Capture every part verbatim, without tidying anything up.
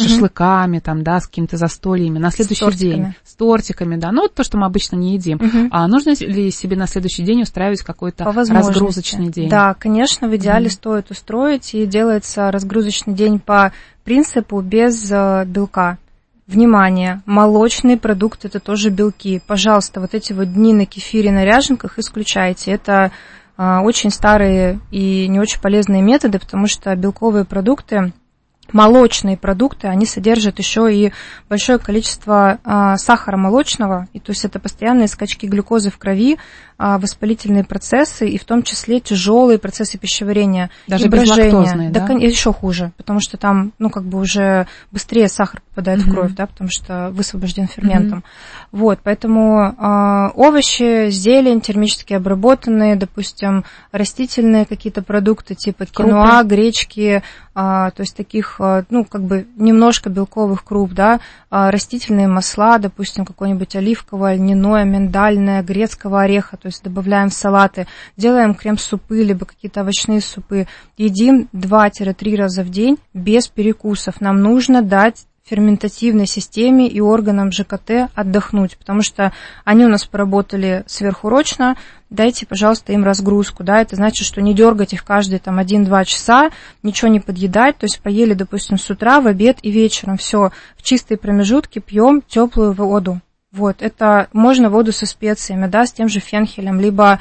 шашлыками, там, да, с какими-то застольями, на следующий с день. С тортиками, да. Ну, вот то, что мы обычно не едим. Угу. А нужно ли себе на следующий день устраивать какой-то разгрузочный день? Да, конечно, в идеале угу. стоит устроить, и делается разгрузочный день по принципу без белка. Внимание, молочные продукты – это тоже белки. Пожалуйста, вот эти вот дни на кефире, на ряженках исключайте. Это а, очень старые и не очень полезные методы, потому что белковые продукты, молочные продукты, они содержат еще и большое количество а, сахара молочного, и то есть это постоянные скачки глюкозы в крови, а, воспалительные процессы, и в том числе тяжелые процессы пищеварения. Даже безлактозные, да? Да, еще хуже, потому что там, ну, как бы уже быстрее сахар попадает mm-hmm. в кровь, да, потому что высвобожден ферментом. Mm-hmm. Вот, поэтому а, овощи, зелень, термически обработанные, допустим, растительные какие-то продукты, типа киноа, крупы, гречки, а, то есть таких, ну, как бы немножко белковых круп, да, а, растительные масла, допустим, какое-нибудь оливковое, льняное, миндальное, грецкого ореха, то есть добавляем в салаты, делаем крем-супы, либо какие-то овощные супы, едим два-три раза в день без перекусов. Нам нужно дать ферментативной системе и органам ЖКТ отдохнуть, потому что они у нас поработали сверхурочно, дайте, пожалуйста, им разгрузку, да, это значит, что не дергать их каждые там один-два часа, ничего не подъедать, то есть поели, допустим, с утра, в обед и вечером, все, в чистые промежутки пьем теплую воду, вот, это можно воду со специями, да, с тем же фенхелем, либо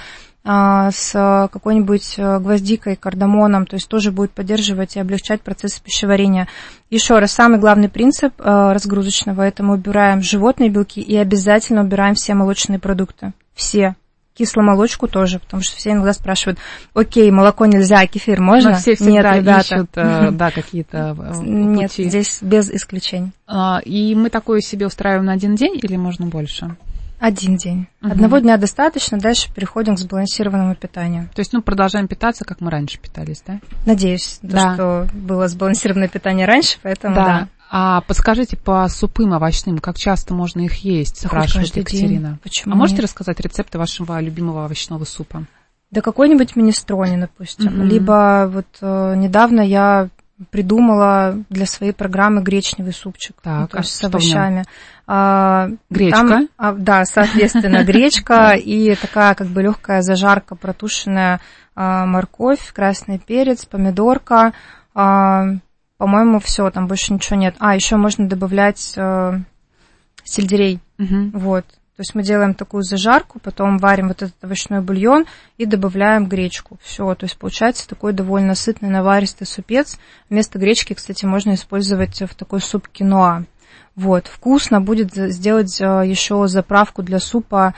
с какой-нибудь гвоздикой, кардамоном, то есть тоже будет поддерживать и облегчать процесс пищеварения. Еще раз, самый главный принцип разгрузочного – это мы убираем животные белки и обязательно убираем все молочные продукты. Все. Кисломолочку тоже, потому что все иногда спрашивают, окей, молоко нельзя, а кефир можно? Но все всегда Нет, ребята. ищут, да, какие-то пути. Нет, здесь без исключений. И мы такое себе устраиваем на один день или можно больше? Один день. Угу. Одного дня достаточно, дальше переходим к сбалансированному питанию. То есть, ну, продолжаем питаться, как мы раньше питались, да? Надеюсь, да. что было сбалансированное питание раньше, поэтому да. да. А подскажите по супым овощным, как часто можно их есть, да, спрашивает Екатерина. Почему а можете нет? рассказать рецепты вашего любимого овощного супа? Да какой-нибудь минестроне, допустим. Угу. Либо вот э, недавно я придумала для своей программы гречневый супчик, так, ну, то а есть с овощами. А, гречка? Там, а, да, соответственно, гречка и такая как бы легкая зажарка, протушенная а, морковь, красный перец, помидорка. А, по-моему, все, там больше ничего нет. А, еще можно добавлять а, сельдерей. Угу. Вот. То есть мы делаем такую зажарку, потом варим вот этот овощной бульон и добавляем гречку. Все, то есть получается такой довольно сытный наваристый супец. Вместо гречки, кстати, можно использовать в такой суп киноа. Вот, вкусно будет сделать еще заправку для супа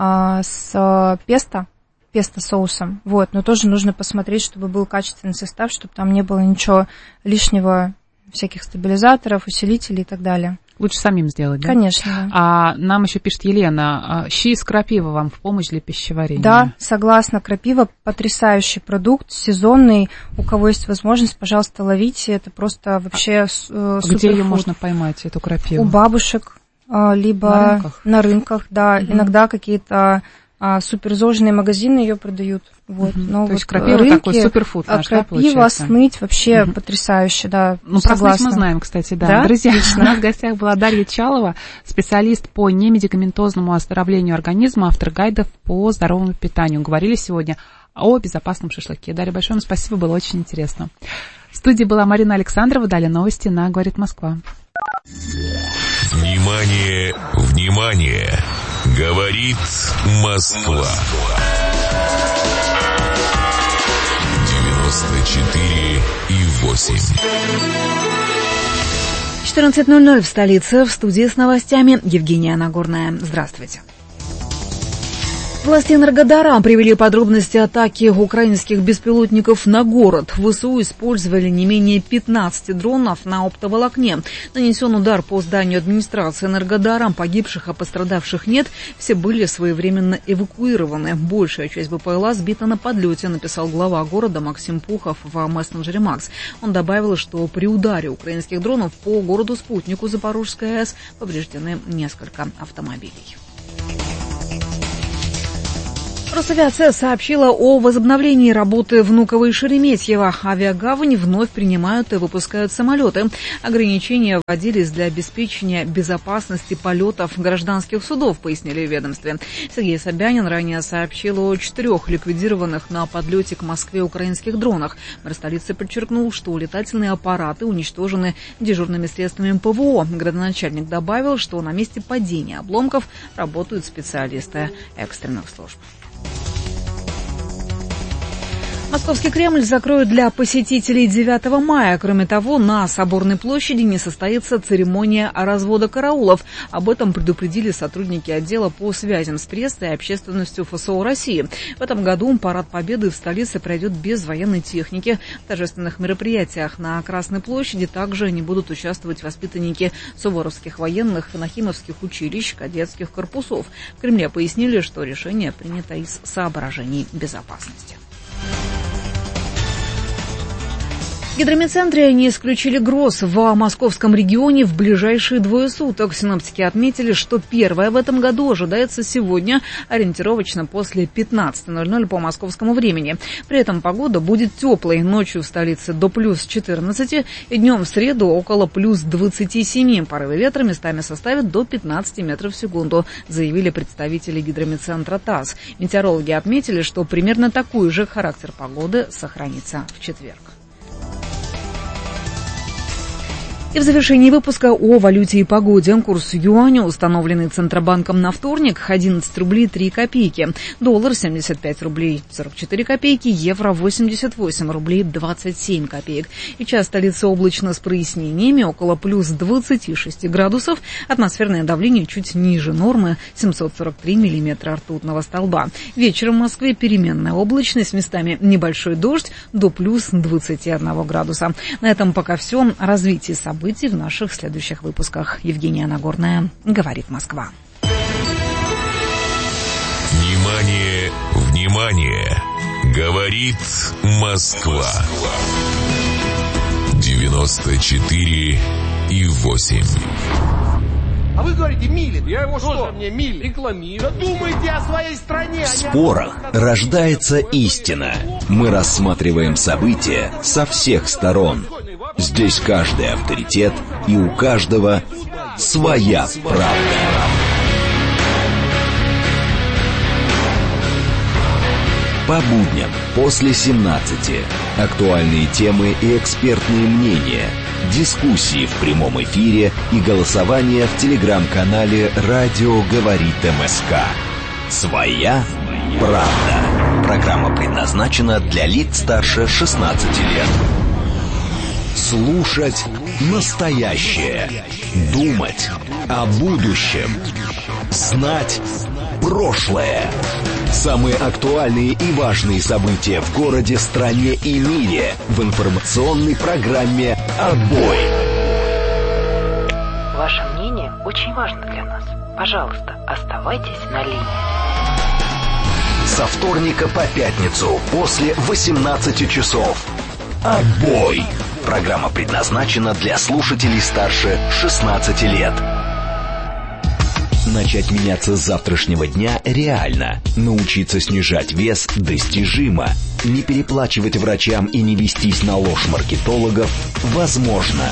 с песто, песто соусом. Вот, но тоже нужно посмотреть, чтобы был качественный состав, чтобы там не было ничего лишнего, всяких стабилизаторов, усилителей и так далее. Лучше самим сделать, да? Конечно. Да. А нам еще пишет Елена, щи из крапивы вам в помощь для пищеварения? Да, согласна. Крапива потрясающий продукт, сезонный. У кого есть возможность, пожалуйста, ловите. Это просто вообще а суперфуд. Где ее можно поймать, эту крапиву? У бабушек, либо на рынках, на рынках да. Угу. Иногда какие-то а, суперзожные магазины ее продают. Вот. Угу. Но То вот есть крапива рынки, такой суперфуд наш, крапива, да, сныть вообще угу. потрясающе, да. Ну, про сныть мы знаем, кстати, да. да? Друзья, у нас в гостях была Дарья Чалова, специалист по немедикаментозному оздоровлению организма, автор гайдов по здоровому питанию. Говорили сегодня о безопасном шашлыке. Дарья, большое вам спасибо, было очень интересно. В студии была Марина Александрова, далее новости на «Говорит Москва». Внимание, внимание! Говорит Москва. девяносто четыре и восемь. четырнадцать ноль ноль в столице. В студии с новостями Евгения Нагорная. Здравствуйте. Власти Энергодара привели подробности атаки украинских беспилотников на город. ВСУ использовали не менее пятнадцати дронов на оптоволокне. Нанесен удар по зданию администрации Энергодара. Погибших и пострадавших нет. Все были своевременно эвакуированы. Большая часть БПЛА сбита на подлете, написал глава города Максим Пухов в мессенджере Макс. Он добавил, что при ударе украинских дронов по городу-спутнику Запорожской АЭС повреждены несколько автомобилей. Росавиация сообщила о возобновлении работы Внуково и Шереметьево. Авиагавань вновь принимают и выпускают самолеты. Ограничения вводились для обеспечения безопасности полетов гражданских судов, пояснили в ведомстве. Сергей Собянин ранее сообщил о четырех ликвидированных на подлете к Москве украинских дронах. Мэр столицы подчеркнул, что летательные аппараты уничтожены дежурными средствами ПВО. Градоначальник добавил, что на месте падения обломков работают специалисты экстренных служб. Московский Кремль закроют для посетителей девятого мая. Кроме того, на Соборной площади не состоится церемония развода караулов. Об этом предупредили сотрудники отдела по связям с прессой и общественностью ФСО России. В этом году парад Победы в столице пройдет без военной техники. В торжественных мероприятиях на Красной площади также не будут участвовать воспитанники суворовских военных, нахимовских училищ, кадетских корпусов. В Кремле пояснили, что решение принято из соображений безопасности. В гидрометцентре не исключили гроз в московском регионе в ближайшие двое суток. Синоптики отметили, что первая в этом году ожидается сегодня, ориентировочно после пятнадцати ноль-ноль по московскому времени. При этом погода будет теплой. Ночью в столице до плюс четырнадцати, и днем в среду около плюс двадцати семи. Порывы ветра местами составят до пятнадцати метров в секунду, заявили представители гидрометцентра ТАСС. Метеорологи отметили, что примерно такой же характер погоды сохранится в четверг. И в завершении выпуска о валюте и погоде. Курс юаня, установленный Центробанком на вторник, одиннадцать рублей три копейки. Доллар семьдесят пять рублей сорок четыре копейки. Евро восемьдесят восемь рублей двадцать семь копеек. Сейчас столица облачно с прояснениями, около плюс двадцати шести градусов. Атмосферное давление чуть ниже нормы, семьсот сорок три миллиметра ртутного столба. Вечером в Москве переменная облачность, местами небольшой дождь, до плюс двадцати одного градуса. На этом пока все. Развитие событий в наших следующих выпусках. Евгения Нагорная, говорит Москва. Внимание, внимание! Говорит Москва. девяносто четыре и восемь. А вы говорите, милит. Я его что? Мне милит. Рекламирую. Да думайте о своей стране. В спорах рождается истина. Мы рассматриваем события со всех сторон. Здесь каждый авторитет, и у каждого своя правда. По будням после семнадцати. Актуальные темы и экспертные мнения. Дискуссии в прямом эфире и голосование в телеграм-канале «Радио говорит МСК». Своя правда. Программа предназначена для лиц старше шестнадцати лет. Слушать настоящее. Думать о будущем. Знать прошлое. Самые актуальные и важные события в городе, стране и мире в информационной программе «Отбой». Ваше мнение очень важно для нас. Пожалуйста, оставайтесь на линии. Со вторника по пятницу после восемнадцати часов. «Отбой». Программа предназначена для слушателей старше шестнадцати лет. Начать меняться с завтрашнего дня реально. Научиться снижать вес достижимо. Не переплачивать врачам и не вестись на ложь маркетологов возможно.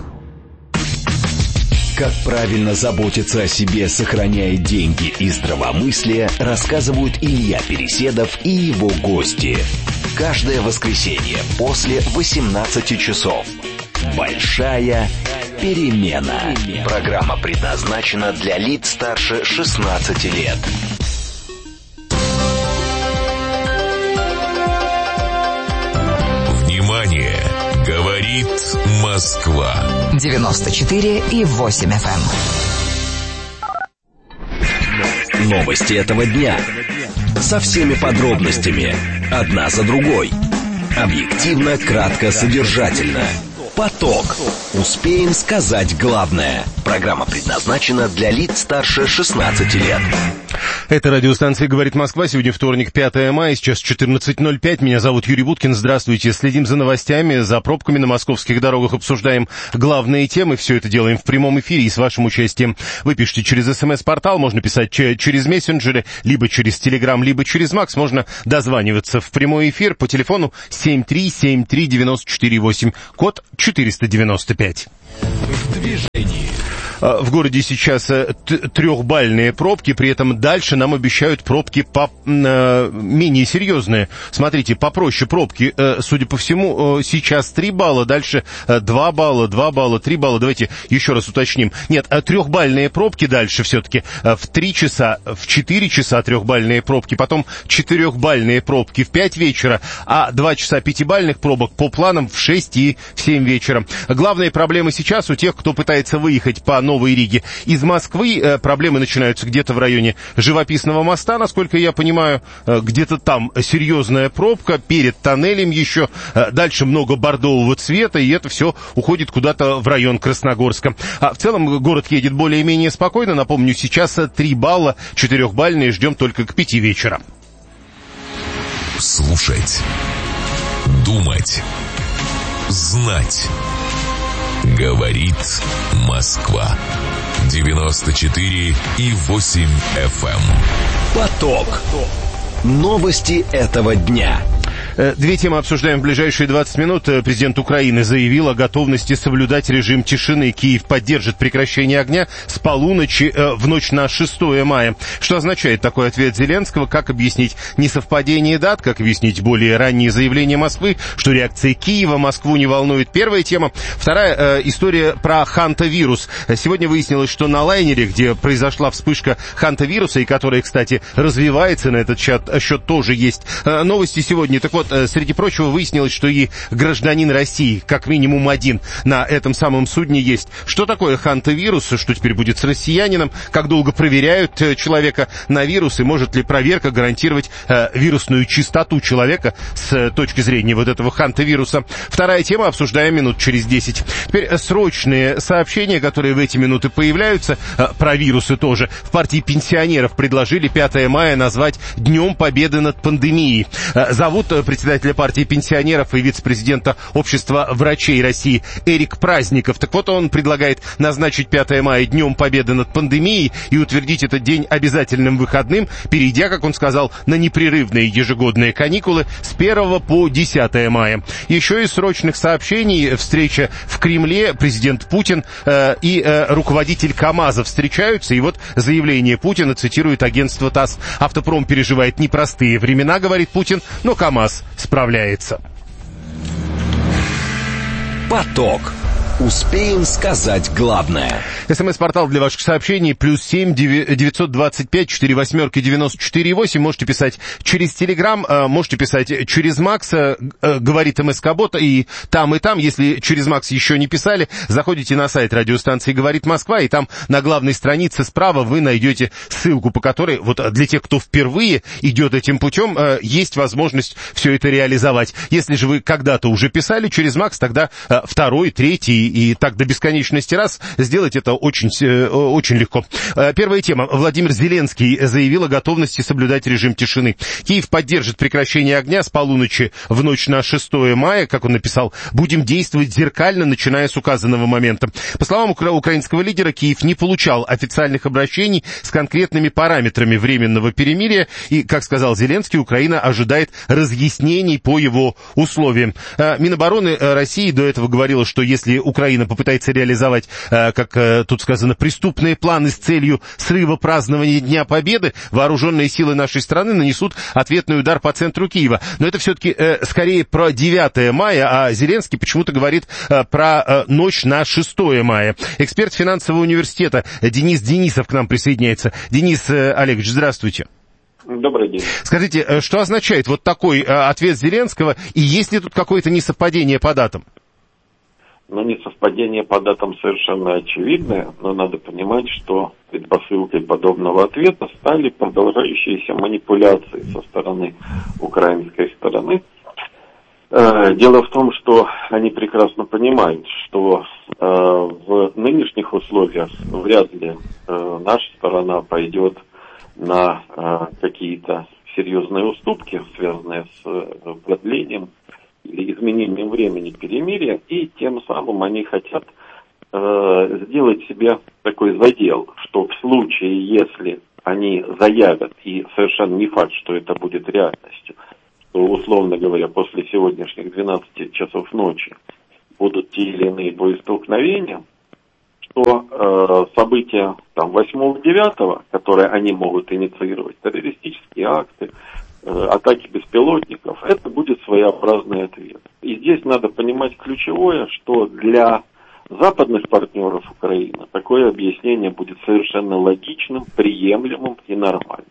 Как правильно заботиться о себе, сохраняя деньги и здравомыслие, рассказывают Илья Переседов и его гости. Каждое воскресенье после восемнадцати часов. Большая перемена. Программа предназначена для лиц старше шестнадцати лет. Внимание! Говорит Москва. девяносто четыре и восемь эф эм. Новости этого дня. Со всеми подробностями. Одна за другой. Объективно, кратко, содержательно. Поток. Поток. Успеем сказать главное. Программа предназначена для лиц старше шестнадцати лет. Это радиостанция «Говорит Москва». Сегодня вторник, пятое мая, сейчас четырнадцать ноль пять. Меня зовут Юрий Буткин. Здравствуйте. Следим за новостями, за пробками на московских дорогах, обсуждаем главные темы. Все это делаем в прямом эфире и с вашим участием. Вы пишите через СМС-портал, можно писать через мессенджеры, либо через Телеграм, либо через Макс. Можно дозваниваться в прямой эфир по телефону семь три семь три девять четыре восемь, код четыреста девяносто пять. В движении. В городе сейчас трехбальные пробки, при этом дальше нам обещают пробки по, э, менее серьезные. Смотрите, попроще пробки, э, судя по всему, э, сейчас три балла, дальше э, два балла, два балла, три балла. Давайте еще раз уточним. Нет, трехбальные пробки дальше все-таки э, в три часа, в четыре часа трехбальные пробки, потом четырехбальные пробки в пять вечера, а два часа пятибальных пробок по планам в шесть и в семь вечера. Главная проблема сейчас у тех, кто пытается выехать по Новой Риге из Москвы. Проблемы начинаются где-то в районе Живописного моста, насколько я понимаю. Где-то там серьезная пробка, перед тоннелем еще. Дальше много бордового цвета, и это все уходит куда-то в район Красногорска. А в целом город едет более-менее спокойно. Напомню, сейчас три балла, четырехбальные, ждем только к пяти вечера. Слушать, думать, знать. Говорит Москва. девяносто четыре и восемь эф эм. Поток. Новости этого дня. Две темы обсуждаем в ближайшие двадцать минут. Президент Украины заявил о готовности соблюдать режим тишины. Киев поддержит прекращение огня с полуночи в ночь на шестое мая. Что означает такой ответ Зеленского? Как объяснить несовпадение дат? Как объяснить более ранние заявления Москвы? Что реакция Киева Москву не волнует? Первая тема. Вторая история про хантавирус. Сегодня выяснилось, что на лайнере, где произошла вспышка хантавируса, и которая, кстати, развивается, на этот счет, счет тоже есть новости сегодня. Так вот, среди прочего, выяснилось, что и гражданин России, как минимум один, на этом самом судне есть. Что такое хантавирус? Что теперь будет с россиянином? Как долго проверяют человека на вирус? И может ли проверка гарантировать э, вирусную чистоту человека с точки зрения вот этого хантавируса? Вторая тема, обсуждаем минут через десять. Теперь срочные сообщения, которые в эти минуты появляются, э, про вирусы тоже. В партии пенсионеров предложили пятое мая назвать Днем Победы над пандемией. Э, зовут председателя партии пенсионеров и вице-президента Общества врачей России Эрик Праздников. Так вот, он предлагает назначить пятое мая Днем Победы над пандемией и утвердить этот день обязательным выходным, перейдя, как он сказал, на непрерывные ежегодные каникулы с первого по десятое мая. Еще из срочных сообщений: встреча в Кремле, президент Путин э, и э, руководитель КАМАЗа встречаются, и вот заявление Путина цитирует агентство ТАСС. Автопром переживает непростые времена, говорит Путин, но КАМАЗ справляется. Поток. Успеем сказать главное. СМС-портал для ваших сообщений плюс семь девятьсот двадцать пять четыре восьмерки девяносто четыре восемь. Можете писать через Телеграм, можете писать через Макс, говорит МСК-бот, и там, и там. Если через Макс еще не писали, заходите на сайт радиостанции «Говорит Москва», и там на главной странице справа вы найдете ссылку, по которой, вот для тех, кто впервые идет этим путем, есть возможность все это реализовать. Если же вы когда-то уже писали через Макс, тогда второй, третий и так до бесконечности раз, сделать это очень, очень легко. Первая тема. Владимир Зеленский заявил о готовности соблюдать режим тишины. Киев поддержит прекращение огня с полуночи в ночь на шестое мая, как он написал. Будем действовать зеркально, начиная с указанного момента. По словам укра- украинского лидера, Киев не получал официальных обращений с конкретными параметрами временного перемирия, и, как сказал Зеленский, Украина ожидает разъяснений по его условиям. Минобороны России до этого говорила, что если Украина попытается реализовать, как тут сказано, преступные планы с целью срыва празднования Дня Победы, вооруженные силы нашей страны нанесут ответный удар по центру Киева. Но это все-таки скорее про девятое мая, а Зеленский почему-то говорит про ночь на шестое мая. Эксперт финансового университета Денис Денисов к нам присоединяется. Денис Олегович, здравствуйте. Добрый день. Скажите, что означает вот такой ответ Зеленского, и есть ли тут какое-то несовпадение по датам? Но несовпадение по датам совершенно очевидное, но надо понимать, что предпосылкой подобного ответа стали продолжающиеся манипуляции со стороны украинской стороны Дело в том, что они прекрасно понимают, что в нынешних условиях вряд ли наша сторона пойдет на какие-то серьезные уступки, связанные с продлением или изменением времени перемирия, и тем самым они хотят сделать себе такой задел, что в случае, если они заявят, и совершенно не факт, что это будет реальностью, то, условно говоря, после сегодняшних двенадцати часов ночи будут те или иные боестолкновения, что э, события там восьмого-девятого, которые они могут инициировать, террористические акты, э, атаки беспилотников, это будет своеобразный ответ. И здесь надо понимать ключевое, что для западных партнеров Украины такое объяснение будет совершенно логичным, приемлемым и нормальным.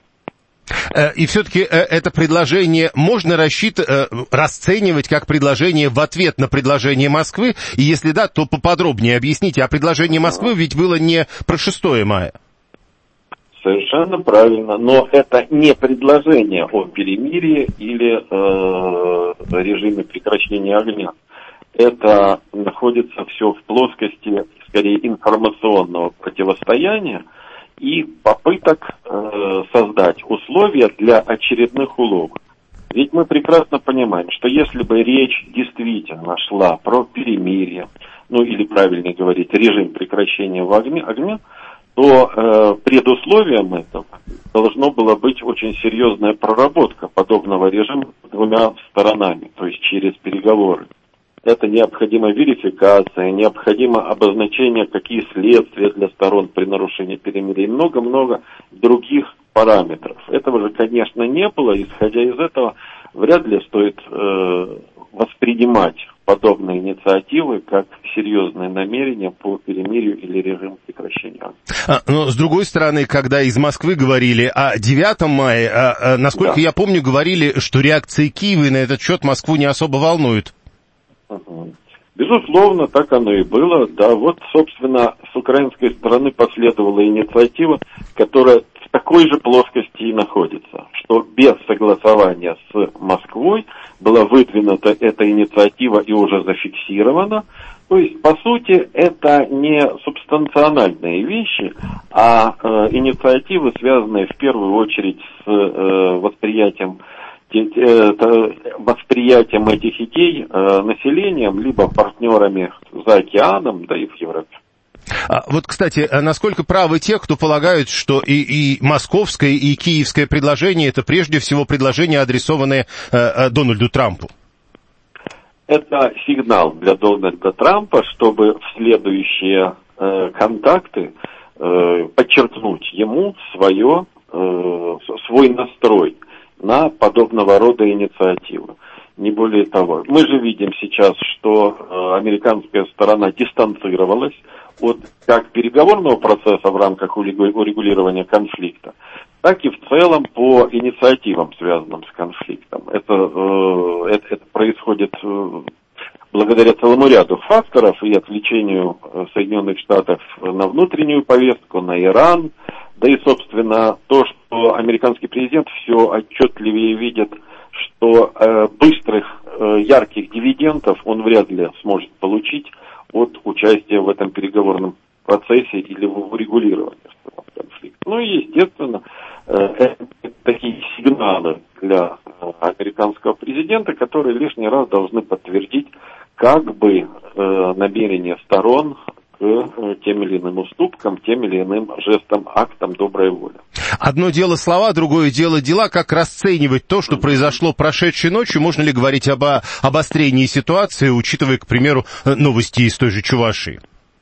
И все-таки это предложение можно рассчитывать, расценивать как предложение в ответ на предложение Москвы? И если да, то поподробнее объясните. А предложение Москвы ведь было не про шестое мая. Совершенно правильно. Но это не предложение о перемирии или э, режиме прекращения огня. Это находится все в плоскости, скорее, информационного противостояния и попыток э, создать условия для очередных уловок. Ведь мы прекрасно понимаем, что если бы речь действительно шла про перемирие, ну или правильнее говорить, режим прекращения огня, огня то э, предусловием этого должно было быть очень серьезная проработка подобного режима двумя сторонами, то есть через переговоры. Это необходима верификация, необходимо обозначение, какие следствия для сторон при нарушении перемирия и много-много других параметров. Этого же, конечно, не было. Исходя из этого, вряд ли стоит э, воспринимать подобные инициативы как серьезные намерения по перемирию или режиму прекращения. А, но с другой стороны, когда из Москвы говорили о девятом мая, а, а, насколько да. я помню, говорили, что реакции Киева на этот счет Москву не особо волнует. Безусловно, так оно и было. Да, вот, собственно, с украинской стороны последовала инициатива, которая в такой же плоскости и находится, что без согласования с Москвой была выдвинута эта инициатива и уже зафиксирована. То есть, по сути, это не субстанциональные вещи, а э, инициативы, связанные в первую очередь с э, восприятием восприятием этих идей э, населением, либо партнерами за океаном, да и в Европе. А вот, кстати, насколько правы те, кто полагают, что и, и московское, и киевское предложение — это прежде всего предложение, адресованное э, Дональду Трампу? Это сигнал для Дональда Трампа, чтобы в следующие э, контакты э, подчеркнуть ему свое, э, свой настрой на подобного рода инициативы. Не более того. Мы же видим сейчас, что э, американская сторона дистанцировалась от как переговорного процесса в рамках урегулирования конфликта, так и в целом по инициативам, связанным с конфликтом. Это, э, это, это происходит э, благодаря целому ряду факторов и отвлечению Соединенных Штатов на внутреннюю повестку, на Иран, да и, собственно, то, что американский президент все отчетливее видит, что э, быстрых, э, ярких дивидендов он вряд ли сможет получить от участия в этом переговорном процессе или в урегулировании конфликта. Ну и, естественно, э, это такие сигналы для э, американского президента, которые лишний раз должны подтвердить как бы э, намерение сторон к тем или иным уступкам, тем или иным жестам, актам доброй воли. Одно дело слова, другое дело дела. Как расценивать то, что произошло прошедшей ночью? Можно ли говорить об обострении ситуации, учитывая, к примеру, новости из той же Чувашии?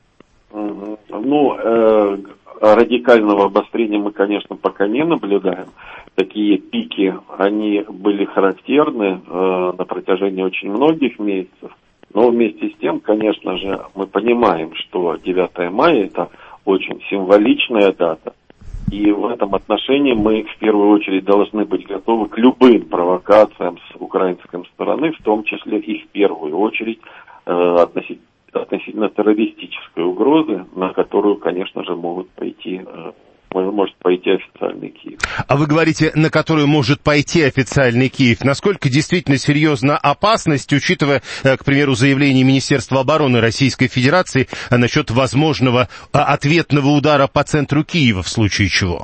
Ну, э, радикального обострения мы, конечно, пока не наблюдаем. Такие пики, они были характерны э, на протяжении очень многих месяцев. Но вместе с тем, конечно же, мы понимаем, что девятое мая – это очень символичная дата. И в этом отношении мы в первую очередь должны быть готовы к любым провокациям с украинской стороны, в том числе и в первую очередь э, относительно, относительно террористической угрозы, на которую, конечно же, могут пойти э, может пойти официальный Киев. А вы говорите, на которую может пойти официальный Киев. Насколько действительно серьезна опасность, учитывая, к примеру, заявление Министерства обороны Российской Федерации насчет возможного ответного удара по центру Киева в случае чего?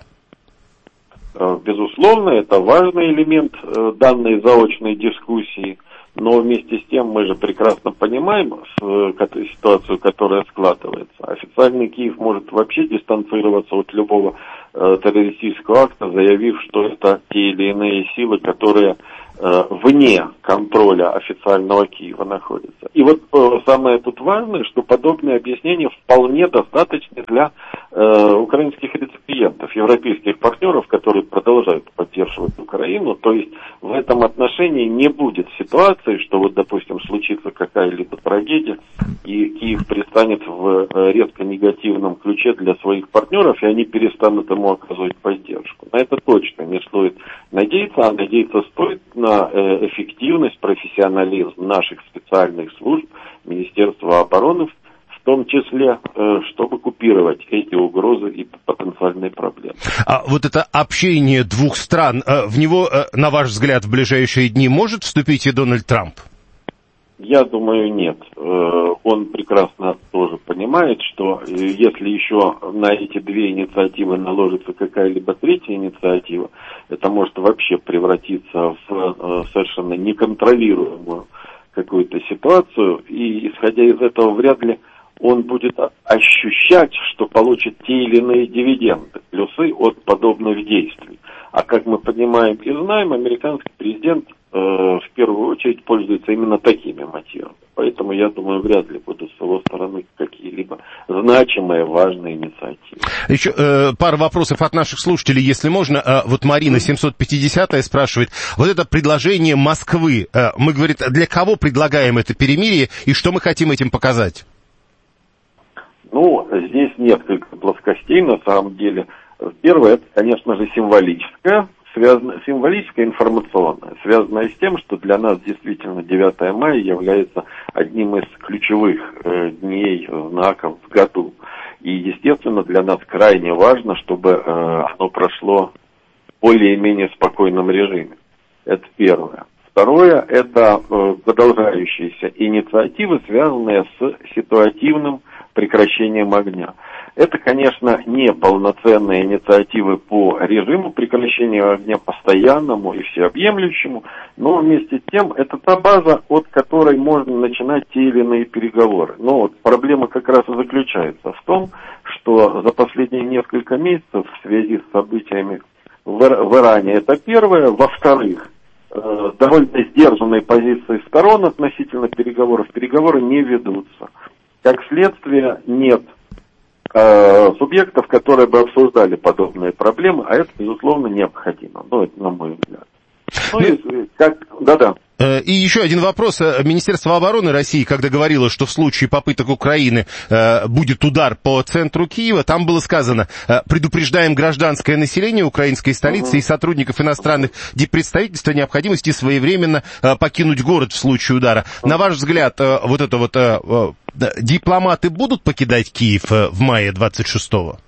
Безусловно, это важный элемент данной заочной дискуссии. Но вместе с тем мы же прекрасно понимаем ситуацию, которая складывается. Официальный Киев может вообще дистанцироваться от любого э, террористического акта, заявив, что это те или иные силы, которые э, вне контроля официального Киева находятся. И вот э, самое тут важное, что подобные объяснения вполне достаточны для э, украинских реципиентов, европейских партнеров, которые продолжают поддерживать Украину. То есть в этом отношении не будет ситуации, что вот, допустим, случится какая-либо трагедия, и Киев пристанет в резко негативном ключе для своих партнеров, и они перестанут ему оказывать поддержку. На это точно не стоит надеяться, а надеяться стоит на эффективность, профессионализм наших специальных служб, Министерства обороны, в том числе, чтобы купировать эти угрозы и потенциальные проблемы. А вот это общение двух стран, в него, на ваш взгляд, в ближайшие дни может вступить и Дональд Трамп? Я думаю, нет. Он прекрасно тоже понимает, что если еще на эти две инициативы наложится какая-либо третья инициатива, это может вообще превратиться в совершенно неконтролируемую какую-то ситуацию, и, исходя из этого, вряд ли он будет ощущать, что получит те или иные дивиденды, плюсы от подобных действий. А как мы понимаем и знаем, американский президент э, в первую очередь пользуется именно такими мотивами. Поэтому, я думаю, вряд ли будут с его стороны какие-либо значимые, важные инициативы. Еще э, пара вопросов от наших слушателей, если можно. Э, вот Марина семьсот пятидесятая спрашивает, вот это предложение Москвы, э, мы, говорит, для кого предлагаем это перемирие и что мы хотим этим показать? Ну, здесь несколько плоскостей, на самом деле. Первое, это, конечно же, символическое, связано, символическое информационное, связанное с тем, что для нас действительно девятое мая является одним из ключевых э, дней, знаков в году. И, естественно, для нас крайне важно, чтобы э, оно прошло в более-менее спокойном режиме. Это первое. Второе, это э, продолжающиеся инициативы, связанные с ситуативным прекращением огня. Это, конечно, не полноценные инициативы по режиму прекращения огня постоянному и всеобъемлющему, но вместе с тем это та база, от которой можно начинать те или иные переговоры. Но вот проблема как раз и заключается в том, что за последние несколько месяцев в связи с событиями в, Ир- в Иране это первое, во-вторых, э, довольно сдержанные позиции сторон относительно переговоров, переговоры не ведутся. Как следствие, нет э, субъектов, которые бы обсуждали подобные проблемы, а это, безусловно, необходимо. Ну, это на мой взгляд. Ну, и, как, да-да. И еще один вопрос. Министерство обороны России, когда говорило, что в случае попыток Украины э, будет удар по центру Киева, там было сказано, э, предупреждаем гражданское население украинской столицы uh-huh. и сотрудников иностранных диппредставительств о необходимости своевременно э, покинуть город в случае удара. Uh-huh. На ваш взгляд, э, вот это вот э, э, дипломаты будут покидать Киев э, в мае двадцать шестого?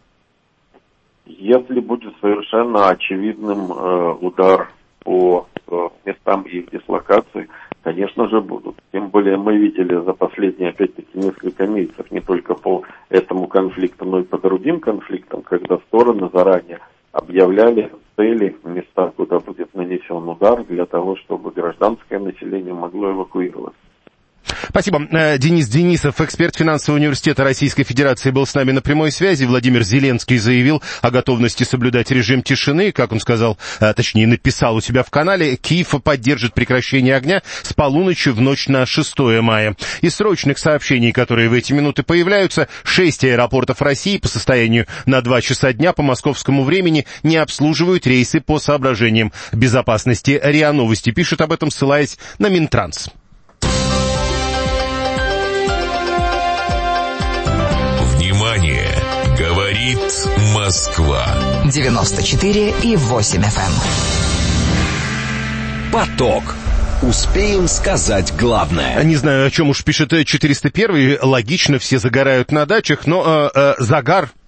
Если будет совершенно очевидным э, удар по местам их дислокации, конечно же, будут. Тем более мы видели за последние, опять-таки, несколько месяцев не только по этому конфликту, но и по другим конфликтам, когда стороны заранее объявляли цели, места, куда будет нанесен удар, для того, чтобы гражданское население могло эвакуироваться. Спасибо. Денис Денисов, эксперт финансового университета Российской Федерации, был с нами на прямой связи. Владимир Зеленский заявил о готовности соблюдать режим тишины. Как он сказал, точнее написал у себя в канале, Киев поддержит прекращение огня с полуночи в ночь на шестое мая. Из срочных сообщений, которые в эти минуты появляются, шесть аэропортов России по состоянию на два часа дня по московскому времени не обслуживают рейсы по соображениям безопасности. РИА Новости пишет об этом, ссылаясь на Минтранс. Говорит Москва. девяносто четыре и восемь эф эм. Поток. Успеем сказать главное. Не знаю, о чем уж пишет четыреста первый. Логично, все загорают на дачах, но э, э, загар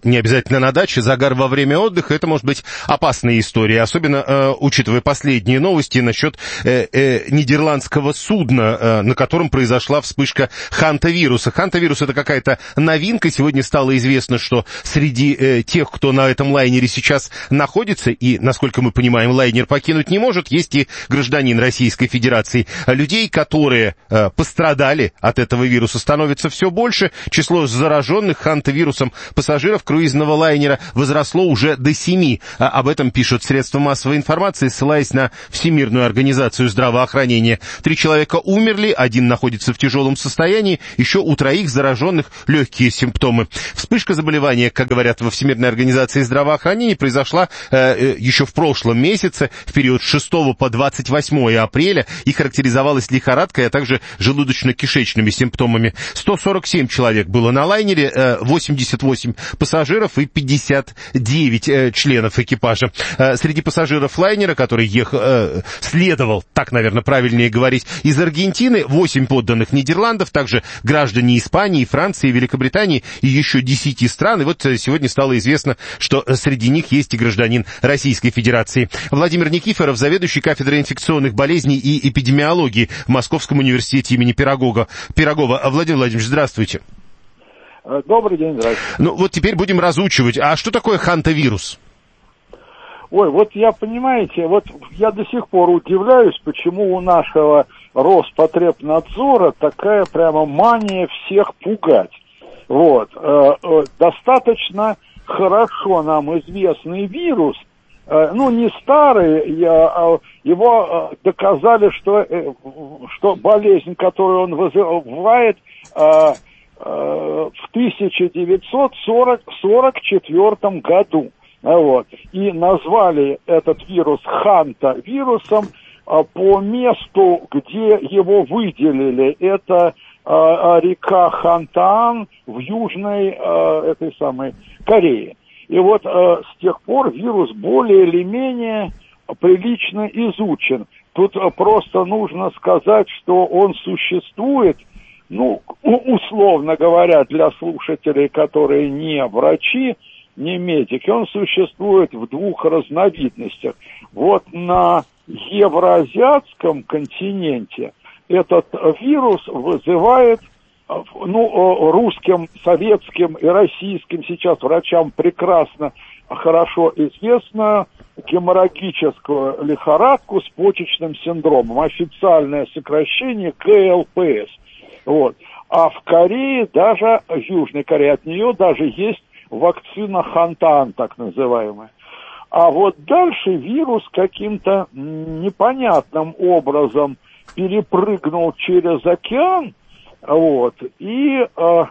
не обязательно на даче, загар во время отдыха, это может быть опасная история, особенно э, учитывая последние новости насчет э, э, нидерландского судна, э, на котором произошла вспышка хантавируса. Хантавирус — это какая-то новинка. Сегодня стало известно, что среди э, тех, кто на этом лайнере сейчас находится, и, насколько мы понимаем, лайнер покинуть не может, есть и гражданин Российской Федерации. Людей, которые э, пострадали от этого вируса, становится все больше. Число зараженных хантавирусом пассажиров круизного лайнера возросло уже до семи. А об этом пишут средства массовой информации, ссылаясь на Всемирную организацию здравоохранения. Три человека умерли, один находится в тяжелом состоянии, еще у троих зараженных легкие симптомы. Вспышка заболевания, как говорят во Всемирной организации здравоохранения, произошла э, еще в прошлом месяце, в период с шестого по двадцать восьмое апреля, и характеризовалась лихорадкой, а также желудочно-кишечными симптомами. сто сорок семь человек было на лайнере, э, восемьдесят восемь пассажиров и пятьдесят девять э, членов экипажа. Э, среди пассажиров лайнера, который ехал, э, следовал, так, наверное, правильнее говорить, из Аргентины, восемь подданных Нидерландов, также граждане Испании, Франции, Великобритании и еще десяти стран. И вот э, сегодня стало известно, что среди них есть и гражданин Российской Федерации. Владимир Никифоров, заведующий кафедрой инфекционных болезней и эпидемиологии в Московском университете имени Пирогова. Пирогова. Владимир Владимирович, здравствуйте. Добрый день, здравствуйте. Ну, вот теперь будем разучивать. А что такое хантавирус? Ой, вот я, понимаете, вот я до сих пор удивляюсь, почему у нашего Роспотребнадзора такая прямо мания всех пугать. Вот. Достаточно хорошо нам известный вирус, ну, не старый, его доказали, что, что болезнь, которую он вызывает, в тысяча девятьсот сорок четвёртом году. Вот. И назвали этот вирус ханта-вирусом по месту, где его выделили. Это река Хантаан в Южной этой самой Корее. И вот с тех пор вирус более или менее прилично изучен. Тут просто нужно сказать, что он существует, ну, условно говоря, для слушателей, которые не врачи, не медики, он существует в двух разновидностях. Вот на евроазиатском континенте этот вирус вызывает, ну, русским, советским и российским сейчас врачам прекрасно, хорошо известно, геморрагическую лихорадку с почечным синдромом. Официальное сокращение ка эл пэ эс. Вот. А в Корее, даже в Южной Корее, от нее даже есть вакцина Хантаан, так называемая. А вот дальше вирус каким-то непонятным образом перепрыгнул через океан, вот, и э, э,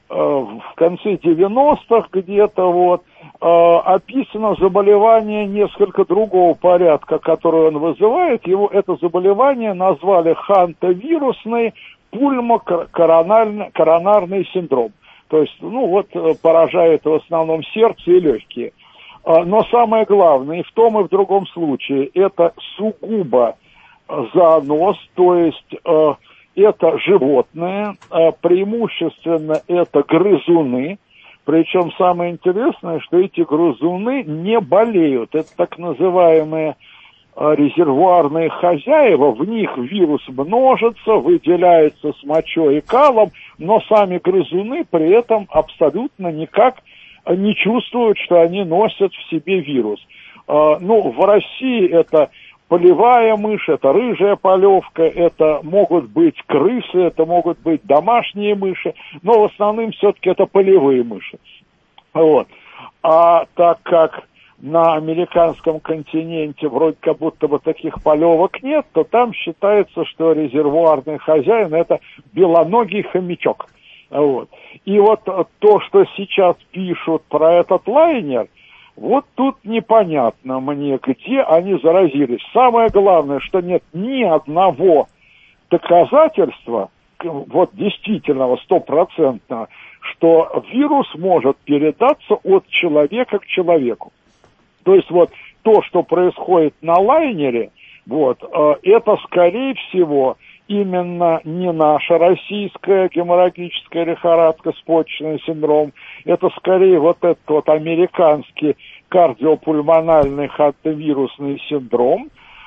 в конце девяностых где-то вот э, описано заболевание несколько другого порядка, которое он вызывает. Его это заболевание назвали хантавирусный пульмокоронарный коронарный синдром. То есть, ну вот, поражает в основном сердце и легкие. Но самое главное, и в том, и в другом случае, это сугубо зоонос, то есть это животные, преимущественно это грызуны. Причем самое интересное, что эти грызуны не болеют. Это так называемые резервуарные хозяева, в них вирус множится, выделяется с мочой и калом, но сами грызуны при этом абсолютно никак не чувствуют, что они носят в себе вирус. Ну, в России это полевая мышь, это рыжая полевка, это могут быть крысы, это могут быть домашние мыши, но в основном все-таки это полевые мыши. Вот. А так как на американском континенте вроде как будто бы таких полевок нет, то там считается, что резервуарный хозяин — это белоногий хомячок. Вот. И вот то, что сейчас пишут про этот лайнер, вот тут непонятно мне, где они заразились. Самое главное, что нет ни одного доказательства, вот действительного, стопроцентного, что вирус может передаться от человека к человеку. То есть вот то, что происходит на лайнере, вот, это, скорее всего, именно не наша российская геморрагическая лихорадка с почечным синдромом, это скорее вот этот вот американский кардиопульмональный хантавирусный синдром.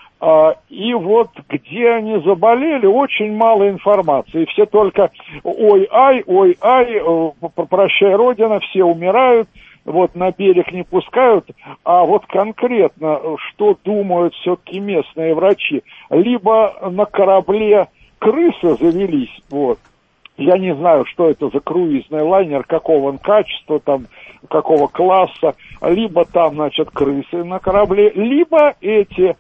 И вот где они заболели, очень мало информации. Все только ой-ай, ой-ай, прощай, Родина, все умирают, вот на берег не пускают. А вот конкретно, что думают все-таки местные врачи? Либо на корабле крысы завелись, вот. Я не знаю, что это за круизный лайнер, какого он качества, там, какого класса. Либо там, значит, крысы на корабле, либо эти...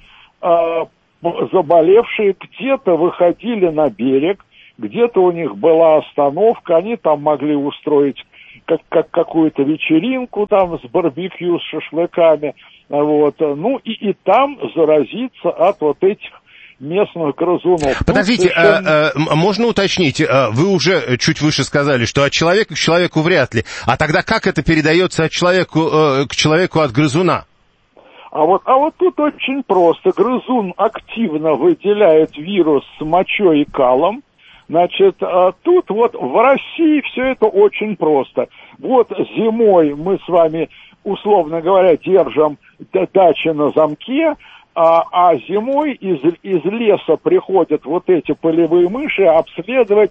заболевшие где-то выходили на берег, где-то у них была остановка, они там могли устроить как, как какую-то вечеринку там с барбекю, с шашлыками, вот, ну и, и там заразиться от вот этих местных грызунов. Подождите, совершенно... а, а, можно уточнить, а, вы уже чуть выше сказали, что от человека к человеку вряд ли, а тогда как это передается от человеку, э, к человеку от грызуна? А вот, а вот тут очень просто. Грызун активно выделяет вирус с мочой и калом. Значит, тут вот в России все это очень просто. Вот зимой мы с вами, условно говоря, держим дачи на замке, а, а зимой из, из леса приходят вот эти полевые мыши обследовать,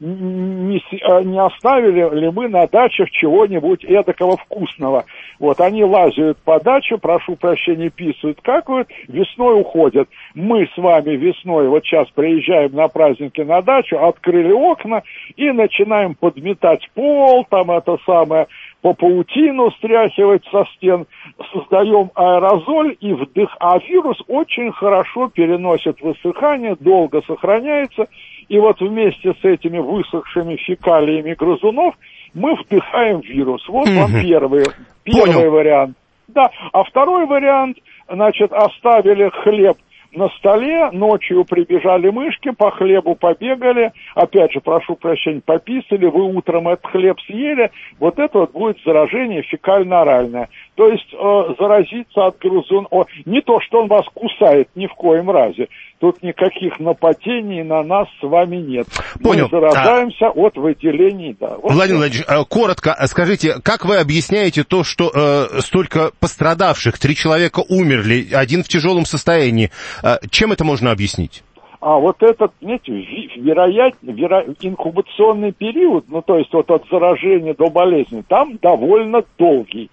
не, не оставили ли мы на дачах чего-нибудь эдакого вкусного. Вот они лазят по даче, прошу прощения, писают, какают, весной уходят. Мы с вами весной, вот сейчас приезжаем на праздники на дачу, открыли окна и начинаем подметать пол, там это самое, по паутину стряхивать со стен, создаем аэрозоль и вдых, а вирус очень хорошо переносит высыхание, долго сохраняется, и вот вместе с этими высохшими фекалиями грызунов мы вдыхаем вирус. Вот вам первый, первый вариант. Да, а второй вариант, значит, оставили хлеб на столе, ночью прибежали мышки, по хлебу побегали, опять же, прошу прощения, пописали, вы утром этот хлеб съели, вот это вот будет заражение фекально-оральное. То есть э, заразиться от грызуна, о, не то, что он вас кусает, ни в коем разе, тут никаких нападений на нас с вами нет. Понял. Мы заражаемся а... от выделений, да. Вот Владимир Владимирович, коротко скажите, как вы объясняете то, что э, столько пострадавших, три человека умерли, один в тяжелом состоянии, э, чем это можно объяснить? А вот этот, знаете, вероятно, веро... инкубационный период, ну то есть вот от заражения до болезни, там довольно долгий.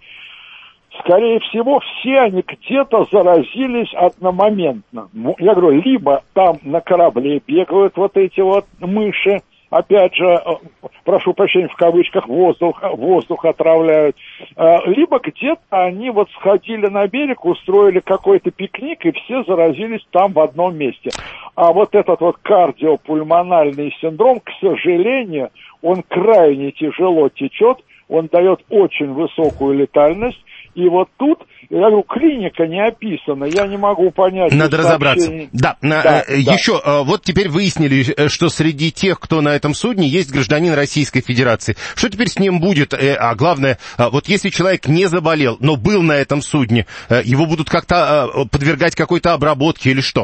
Скорее всего, все они где-то заразились одномоментно. Я говорю, либо там на корабле бегают вот эти вот мыши, опять же, прошу прощения, в кавычках, воздух, воздух отравляют, либо где-то они вот сходили на берег, устроили какой-то пикник, и все заразились там в одном месте. А вот этот вот кардиопульмональный синдром, к сожалению, он крайне тяжело течет, он дает очень высокую летальность. И вот тут, я говорю, клиника не описана, я не могу понять. Надо разобраться. Да, да, да. Еще, вот теперь выяснили, что среди тех, кто на этом судне, есть гражданин Российской Федерации. Что теперь с ним будет? А главное, вот если человек не заболел, но был на этом судне, его будут как-то подвергать какой-то обработке или что?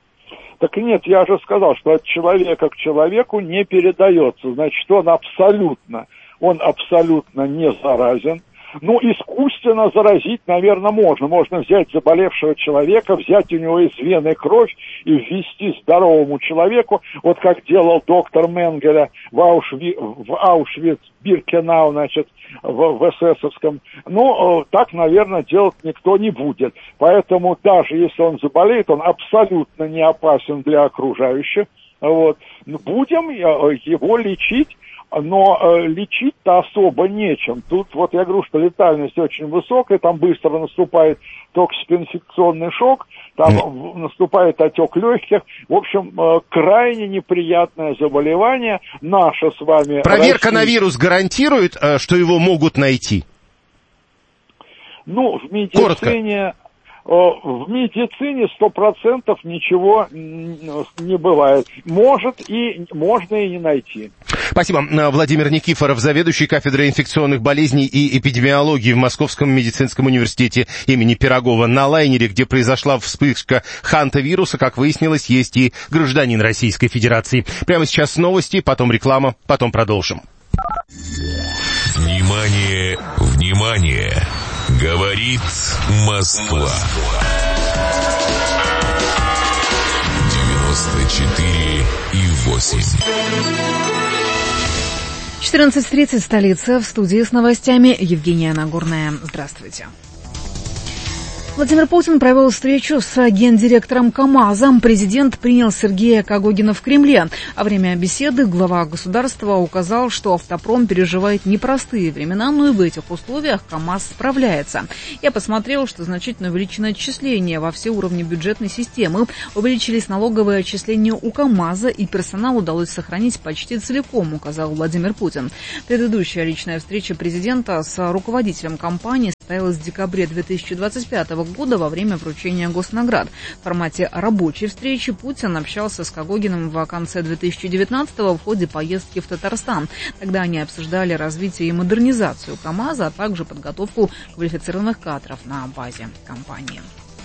Так нет, я же сказал, что от человека к человеку не передается. Значит, он абсолютно, он абсолютно не заразен. Ну, искусственно заразить, наверное, можно. Можно взять заболевшего человека, взять у него из вены кровь и ввести здоровому человеку, вот как делал доктор Менгеля в, Аушви... в Аушвиц-Биркенау, значит, в, в эсэсовском. Ну, так, наверное, делать никто не будет. Поэтому даже если он заболеет, он абсолютно не опасен для окружающих. Вот. Будем его лечить. Но э, лечить-то особо нечем. Тут вот я говорю, что летальность очень высокая, там быстро наступает токсикоинфекционный шок, там mm. наступает отек легких. В общем, э, крайне неприятное заболевание. Наше с вами... Проверка Россия... на вирус гарантирует, э, что его могут найти? Ну, в медицине... В медицине сто процентов ничего не бывает. Может и можно и не найти. Спасибо. Владимир Никифоров, заведующий кафедрой инфекционных болезней и эпидемиологии в Московском медицинском университете имени Пирогова. На лайнере, где произошла вспышка хантавируса, как выяснилось, есть и гражданин Российской Федерации. Прямо сейчас новости, потом реклама, потом продолжим. Внимание, внимание! Говорит Москва. девяносто четыре и восемь. четырнадцать тридцать, столица. В студии с новостями Евгения Нагорная. Здравствуйте. Владимир Путин провел встречу с гендиректором КАМАЗа. Президент принял Сергея Когогина в Кремле. Во время беседы глава государства указал, что автопром переживает непростые времена, но и в этих условиях КАМАЗ справляется. Я посмотрел, что значительно увеличено отчисление во все уровни бюджетной системы. Увеличились налоговые отчисления у КАМАЗа, и персонал удалось сохранить почти целиком, указал Владимир Путин. Предыдущая личная встреча президента с руководителем компании состоялась в декабре две тысячи двадцать пятого года во время вручения госнаград. В формате рабочей встречи Путин общался с Когогиным в конце две тысячи девятнадцатого в ходе поездки в Татарстан. Тогда они обсуждали развитие и модернизацию КАМАЗа, а также подготовку квалифицированных кадров на базе компании.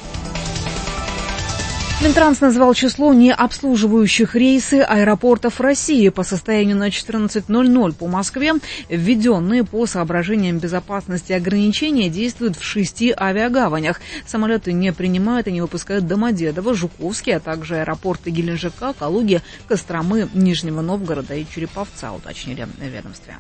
Минтранс назвал число необслуживающих рейсы аэропортов России по состоянию на четырнадцать ноль ноль по Москве. Введенные по соображениям безопасности ограничения действуют в шести авиагаванях. Самолеты не принимают и не выпускают Домодедово, Жуковский, а также аэропорты Геленджика, Калуги, Костромы, Нижнего Новгорода и Череповца, уточнили в ведомстве.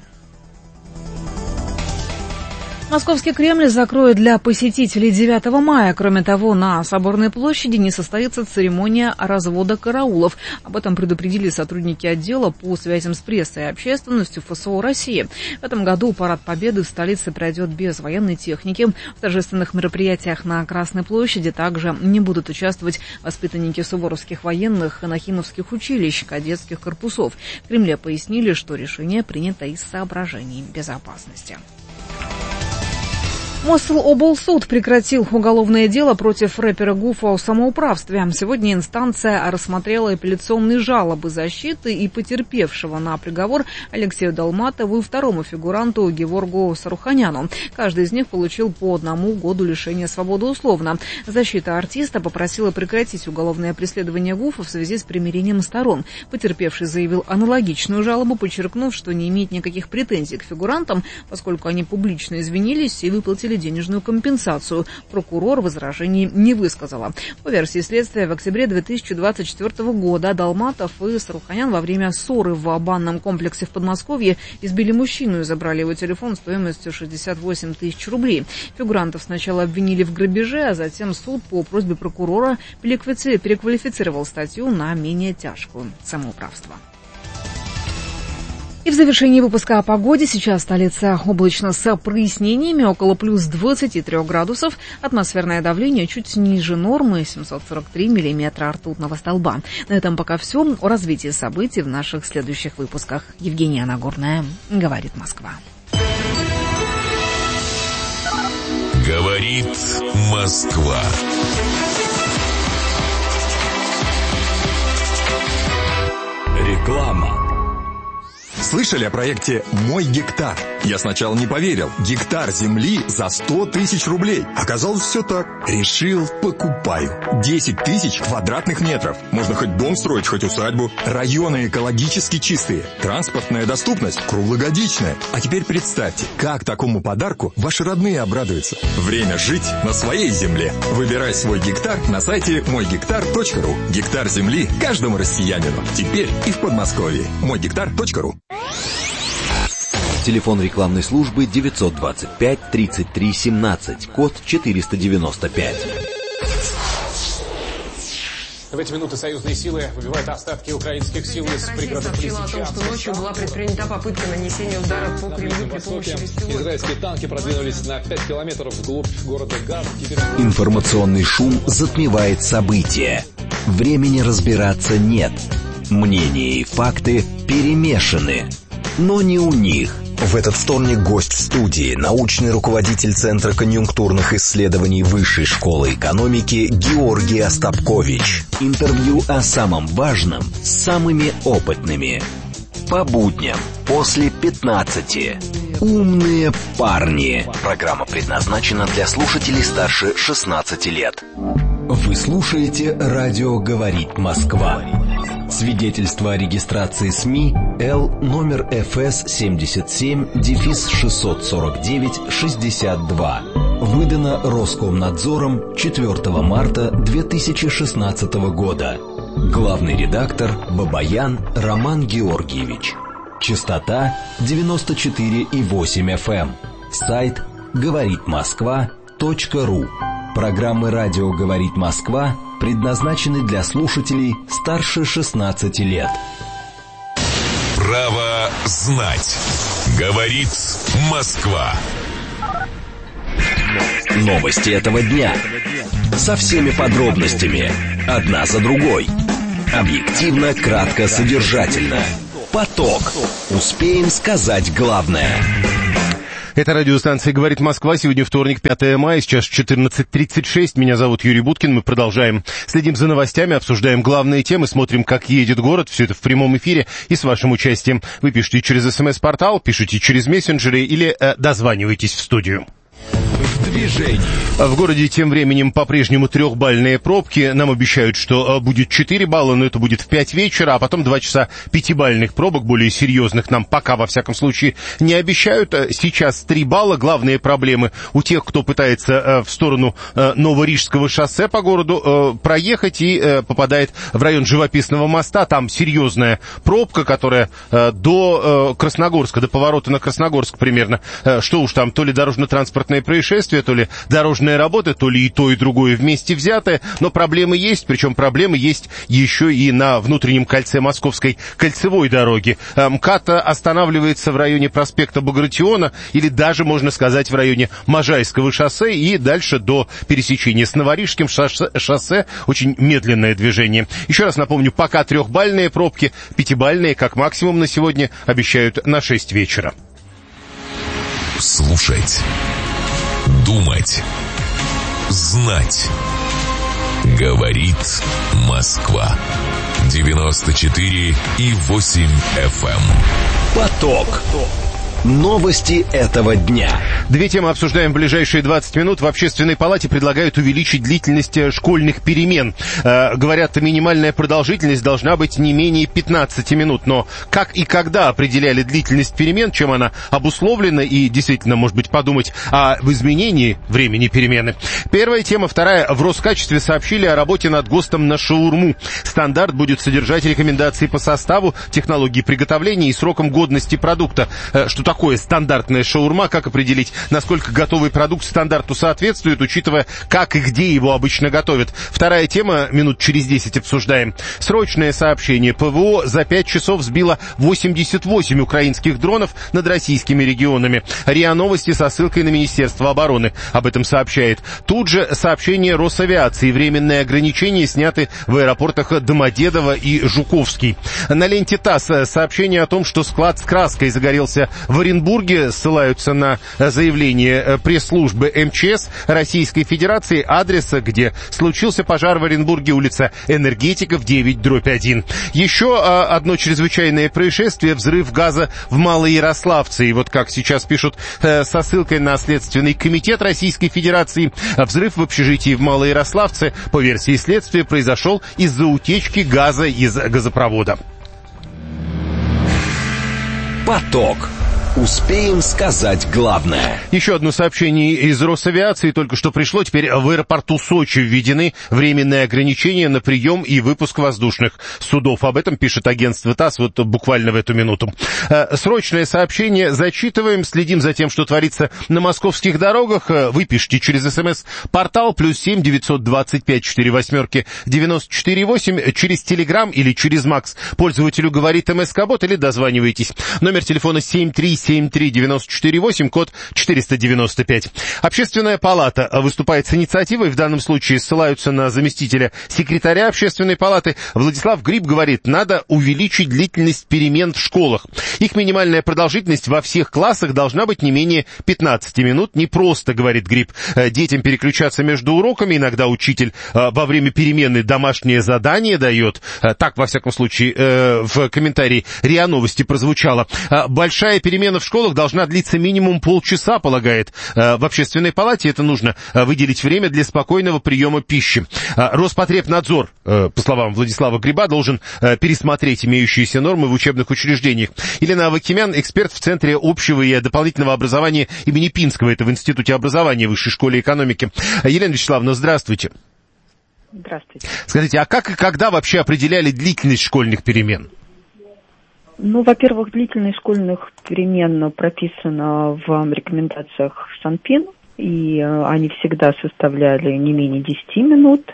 Московский Кремль закроют для посетителей девятого мая. Кроме того, на Соборной площади не состоится церемония развода караулов. Об этом предупредили сотрудники отдела по связям с прессой и общественностью ФСО России. В этом году парад Победы в столице пройдет без военной техники. В торжественных мероприятиях на Красной площади также не будут участвовать воспитанники суворовских военных и нахимовских училищ, кадетских корпусов. В Кремле пояснили, что решение принято из соображений безопасности. Мособлсуд прекратил уголовное дело против рэпера Гуфа о самоуправстве. Сегодня инстанция рассмотрела апелляционные жалобы защиты и потерпевшего на приговор Алексею Долматову и второму фигуранту Геворгу Саруханяну. Каждый из них получил по одному году лишения свободы условно. Защита артиста попросила прекратить уголовное преследование Гуфа в связи с примирением сторон. Потерпевший заявил аналогичную жалобу, подчеркнув, что не имеет никаких претензий к фигурантам, поскольку они публично извинились и выплатили денежную компенсацию. Прокурор возражений не высказала. По версии следствия, в октябре две тысячи двадцать четвёртого года Долматов и Саруханян во время ссоры в банном комплексе в Подмосковье избили мужчину и забрали его телефон стоимостью шестьдесят восемь тысяч рублей. Фигурантов сначала обвинили в грабеже, а затем суд по просьбе прокурора переквалифицировал статью на менее тяжкую — самоуправство. И в завершении выпуска о погоде. Сейчас столица облачно с прояснениями, около плюс двадцати трёх градусов. Атмосферное давление чуть ниже нормы, семьсот сорок три миллиметра ртутного столба. На этом пока все. О развитии событий в наших следующих выпусках. Евгения Нагорная, говорит Москва. Говорит Москва. Реклама. Слышали о проекте «Мой гектар»? Я сначала не поверил. Гектар земли за сто тысяч рублей. Оказалось, все так. Решил, покупаю. десять тысяч квадратных метров. Можно хоть дом строить, хоть усадьбу. Районы экологически чистые. Транспортная доступность круглогодичная. А теперь представьте, как такому подарку ваши родные обрадуются. Время жить на своей земле. Выбирай свой гектар на сайте мой гектар точка ру. Гектар земли каждому россиянину. Теперь и в Подмосковье. мой гектар точка ру. Телефон рекламной службы девятьсот двадцать пять тридцать три семнадцать, код четыреста девяносто пять. В эти минуты союзные силы выбивают остатки украинских сил из пригородов сообщила о том, что ночью была предпринята попытка нанесения удара по Кремлю при помощи беспилотников. Израильские танки продвинулись на пять километров вглубь города Газ. Теперь... Информационный шум затмевает события. Времени разбираться нет. Мнения и факты перемешаны. Но не у них. В этот вторник гость в студии, научный руководитель Центра конъюнктурных исследований Высшей школы экономики Георгий Остапкович. Интервью о самом важном с самыми опытными. По будням после пятнадцати. «Умные парни». Программа предназначена для слушателей старше шестнадцати лет. Вы слушаете «Радио говорит Москва». Свидетельство о регистрации СМИ Л номер эф эс семьдесят семь шестьсот сорок девять шестьдесят два. Выдано Роскомнадзором четвёртого марта две тысячи шестнадцатого года. Главный редактор Бабаян Роман Георгиевич. Частота девяносто четыре и восемь эф эм. Сайт говорит москва точка ру. Программы «Радио говорит Москва» предназначены для слушателей старше шестнадцати лет. Право знать. Говорит Москва. Новости этого дня. Со всеми подробностями. Одна за другой. Объективно, кратко, содержательно. Поток. Успеем сказать главное. Это радиостанция «Говорит Москва». Сегодня вторник, пятое мая, сейчас четырнадцать тридцать шесть. Меня зовут Юрий Буткин. Мы продолжаем. Следим за новостями, обсуждаем главные темы, смотрим, как едет город. Все это в прямом эфире и с вашим участием. Вы пишите через СМС-портал, пишите через мессенджеры или э, дозваниваетесь в студию. В движении. В городе тем временем по-прежнему трехбальные пробки. Нам обещают, что будет четыре балла, но это будет в пять вечера, а потом два часа пятибальных пробок, более серьезных, нам пока, во всяком случае, не обещают. Сейчас три балла. Главные проблемы у тех, кто пытается в сторону Новорижского шоссе по городу проехать и попадает в район Живописного моста. Там серьезная пробка, которая до Красногорска, до поворота на Красногорск примерно. Что уж там, то ли дорожно-транспортное происшествие, то ли дорожные работы, то ли и то, и другое вместе взятое, но проблемы есть, причем проблемы есть еще и на внутреннем кольце Московской кольцевой дороги. МКАД останавливается в районе проспекта Багратиона, или даже, можно сказать, в районе Можайского шоссе, и дальше до пересечения с Новорижским шоссе, шоссе очень медленное движение. Еще раз напомню, пока трехбальные пробки, пятибальные, как максимум на сегодня, обещают на шесть вечера. Слушать. Думать. Знать. Говорит Москва. девяносто четыре и восемь эф эм. Поток. Новости этого дня. Две темы обсуждаем в ближайшие двадцать минут. В Общественной палате предлагают увеличить длительность школьных перемен. Э, говорят, минимальная продолжительность должна быть не менее пятнадцати минут. Но как и когда определяли длительность перемен, чем она обусловлена, и действительно, может быть, подумать об изменении времени перемены. Первая тема. Вторая. В Роскачестве сообщили о работе над ГОСТом на шаурму. Стандарт будет содержать рекомендации по составу, технологии приготовления и срокам годности продукта. Э, что такое стандартная шаурма, как определить, насколько готовый продукт стандарту соответствует, учитывая, как и где его обычно готовят. Вторая тема, минут через десять обсуждаем. Срочное сообщение. ПВО за пять часов сбило восемьдесят восемь украинских дронов над российскими регионами. РИА Новости со ссылкой на Министерство обороны об этом сообщает. Тут же сообщение Росавиации. Временные ограничения сняты в аэропортах Домодедово и Жуковский. На ленте ТАСС сообщение о том, что склад с краской загорелся в В Оренбурге, ссылаются на заявление пресс-службы эм че эс Российской Федерации, адреса, где случился пожар в Оренбурге, улица Энергетиков, девять дробь один. Еще одно чрезвычайное происшествие — взрыв газа в Малоярославце. И вот как сейчас пишут со ссылкой на Следственный комитет Российской Федерации, взрыв в общежитии в Малоярославце, по версии следствия, произошел из-за утечки газа из газопровода. Поток. Успеем сказать главное. Еще одно сообщение из Росавиации только что пришло. Теперь в аэропорту Сочи введены временные ограничения на прием и выпуск воздушных судов. Об этом пишет агентство ТАСС вот буквально в эту минуту. Срочное сообщение зачитываем, следим за тем, что творится на московских дорогах. Вы пишите через СМС-портал плюс семь девятьсот двадцать пять четыре восьмерки девяносто четыре восемь, через Телеграм или через Макс. Пользователю говорит МСК-бот или дозванивайтесь. Номер телефона семь три семь семь три девять четыре восемь, код четыреста девяносто пять. Общественная палата выступает с инициативой, в данном случае ссылаются на заместителя секретаря Общественной палаты. Владислав Гриб говорит, надо увеличить длительность перемен в школах. Их минимальная продолжительность во всех классах должна быть не менее пятнадцати минут. Не просто, говорит Гриб, детям переключаться между уроками. Иногда учитель во время перемены домашнее задание дает. Так, во всяком случае, в комментарии РИА Новости прозвучало. Большая перемена в школах должна длиться минимум полчаса, полагает в Общественной палате. Это нужно выделить время для спокойного приема пищи. Роспотребнадзор, по словам Владислава Гриба, должен пересмотреть имеющиеся нормы в учебных учреждениях. Елена Авакимян, эксперт в Центре общего и дополнительного образования имени Пинского, это в Институте образования Высшей школы экономики. Елена Вячеславовна, здравствуйте. Здравствуйте. Скажите, а как и когда вообще определяли длительность школьных перемен? Ну, во-первых, длительность школьных перемен прописана в рекомендациях Санпин, и они всегда составляли не менее десяти минут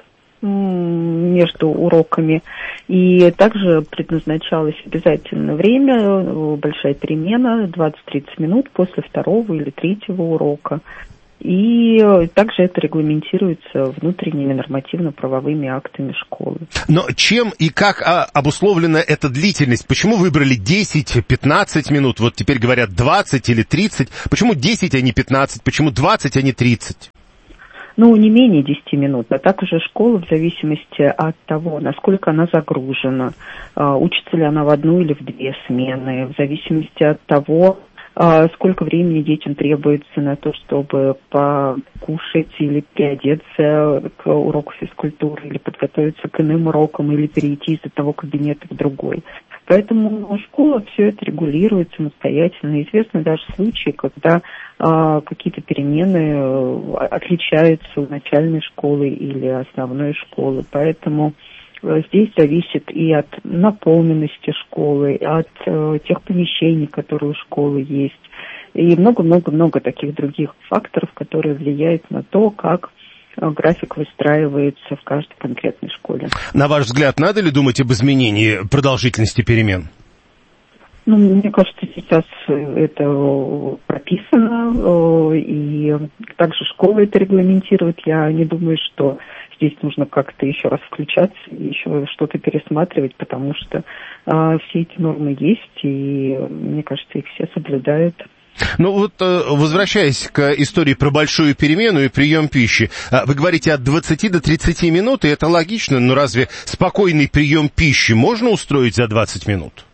между уроками, и также предназначалось обязательное время, большая перемена, двадцать-тридцать минут после второго или третьего урока. И также это регламентируется внутренними нормативно-правовыми актами школы. Но чем и как обусловлена эта длительность? Почему выбрали десять-пятнадцать минут? Вот теперь говорят двадцать или тридцать. Почему десять, а не пятнадцать? Почему двадцать, а не тридцать? Ну, не менее десяти минут, а также школа в зависимости от того, насколько она загружена, учится ли она в одну или в две смены, в зависимости от того, сколько времени детям требуется на то, чтобы покушать или переодеться к уроку физкультуры, или подготовиться к иным урокам, или перейти из одного кабинета в другой. Поэтому школа все это регулирует самостоятельно. Известны даже случаи, когда а, какие-то перемены отличаются у начальной школы или основной школы. Поэтому здесь зависит и от наполненности школы, и от э, тех помещений, которые у школы есть, и много-много-много таких других факторов, которые влияют на то, как э, график выстраивается в каждой конкретной школе. На ваш взгляд, надо ли думать об изменении продолжительности перемен? Ну, мне кажется, сейчас это прописано, и также школа это регламентирует. Я не думаю, что здесь нужно как-то еще раз включаться и еще что-то пересматривать, потому что а, все эти нормы есть, и, мне кажется, их все соблюдают. Ну вот, возвращаясь к истории про большую перемену и прием пищи, вы говорите от двадцати до тридцати минут, и это логично, но разве спокойный прием пищи можно устроить за двадцать минут?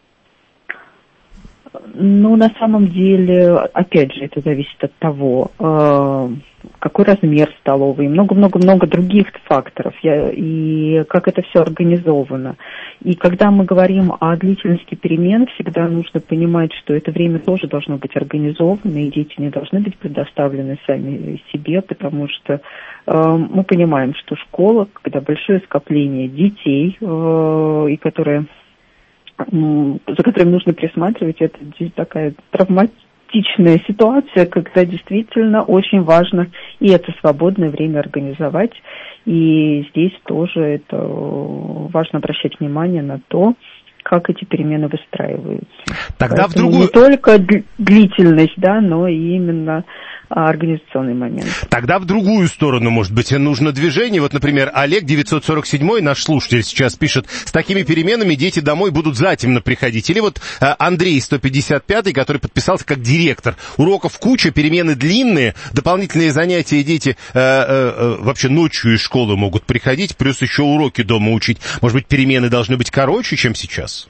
Ну, на самом деле, опять же, это зависит от того, э, какой размер столовой, много-много-много других факторов, я, и как это все организовано. И когда мы говорим о длительности перемен, всегда нужно понимать, что это время тоже должно быть организовано, и дети не должны быть предоставлены сами себе, потому что э, мы понимаем, что школа, когда большое скопление детей, э, и которые... за которым нужно присматривать, это такая травматичная ситуация, когда действительно очень важно и это свободное время организовать. И здесь тоже это важно обращать внимание на то, как эти перемены выстраиваются. Тогда Поэтому в другую... не только длительность, да, но и именно организационный момент. Тогда в другую сторону, может быть, нужно движение. Вот, например, Олег девятьсот сорок семь, наш слушатель сейчас пишет, с такими переменами дети домой будут затемно приходить. Или вот Андрей сто пятьдесят пять, который подписался как директор. Уроков куча, перемены длинные, дополнительные занятия, дети э, э, вообще ночью из школы могут приходить, плюс еще уроки дома учить. Может быть, перемены должны быть короче, чем сейчас?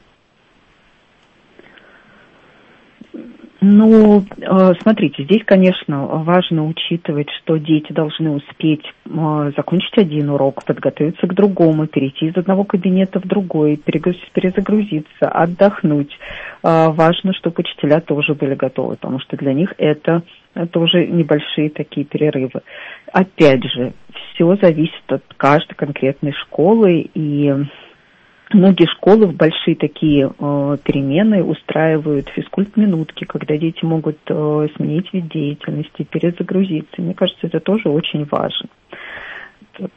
Ну, смотрите, здесь, конечно, важно учитывать, что дети должны успеть закончить один урок, подготовиться к другому, перейти из одного кабинета в другой, перезагрузиться, отдохнуть. Важно, чтобы учителя тоже были готовы, потому что для них это тоже небольшие такие перерывы. Опять же, все зависит от каждой конкретной школы, и многие школы в большие такие э, перемены устраивают физкульт-минутки, когда дети могут э, сменить вид деятельности, перезагрузиться. Мне кажется, это тоже очень важно. Вот.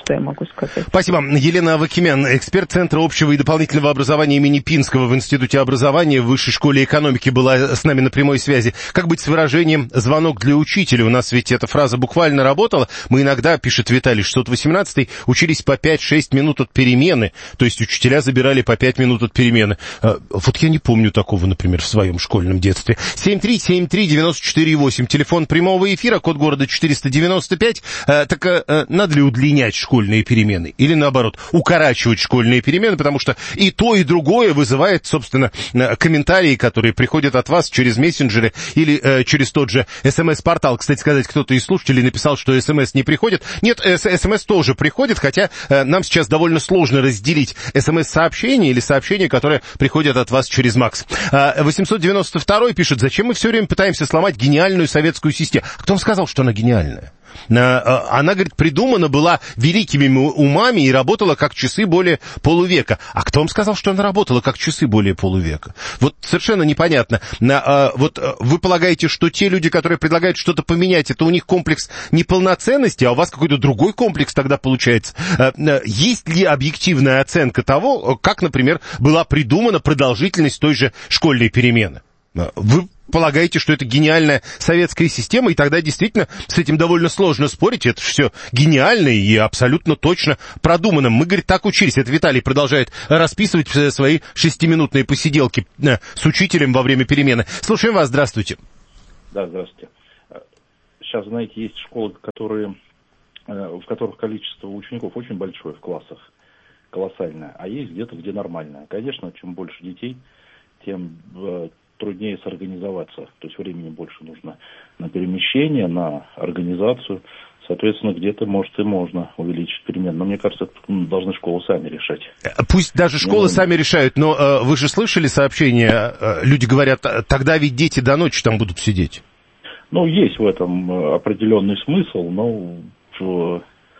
что я могу сказать. Спасибо. Елена Авакимян, эксперт Центра общего и дополнительного образования имени Пинского в Институте образования в Высшей школе экономики, была с нами на прямой связи. Как быть с выражением «звонок для учителя»? У нас ведь эта фраза буквально работала. Мы иногда, пишет Виталий шестьсот восемнадцатый, учились по пять-шесть минут от перемены. То есть учителя забирали по пять минут от перемены. Вот я не помню такого, например, в своем школьном детстве. семь три семь три девять четыре восемь, телефон прямого эфира, код города четыреста девяносто пять. Так надо ли удлинять школьные перемены? Или наоборот, укорачивать школьные перемены? Потому что и то, и другое вызывает, собственно, комментарии, которые приходят от вас через мессенджеры или э, через тот же СМС-портал. Кстати сказать, кто-то из слушателей написал, что СМС не приходит. Нет, СМС тоже приходит, хотя э, нам сейчас довольно сложно разделить СМС-сообщения или сообщения, которые приходят от вас через МАКС. Э, восемьсот девяносто второй пишет: зачем мы все время пытаемся сломать гениальную советскую систему? Кто вам сказал, что она гениальная? Она, говорит, придумана была великими умами и работала как часы более полувека. А кто вам сказал, что она работала как часы более полувека? Вот совершенно непонятно. Вот вы полагаете, что те люди, которые предлагают что-то поменять, это у них комплекс неполноценности, а у вас какой-то другой комплекс тогда получается? Есть ли объективная оценка того, как, например, была придумана продолжительность той же школьной перемены? Вы полагаете, что это гениальная советская система, и тогда действительно с этим довольно сложно спорить, это все гениально и абсолютно точно продумано. Мы, говорит, так учились. Это Виталий продолжает расписывать свои шестиминутные посиделки с учителем во время перемены. Слушаем вас, здравствуйте. Да, здравствуйте. Сейчас, знаете, есть школы, которые, в которых количество учеников очень большое в классах, колоссальное, а есть где-то, где нормальное. Конечно, чем больше детей, тем труднее сорганизоваться, то есть времени больше нужно на перемещение, на организацию. Соответственно, где-то, может, и можно увеличить перемены. Но мне кажется, это должны школы сами решать. Пусть даже школы ну, сами решают, но э, вы же слышали сообщения, э, люди говорят, тогда ведь дети до ночи там будут сидеть. Ну, есть в этом определенный смысл, но... В...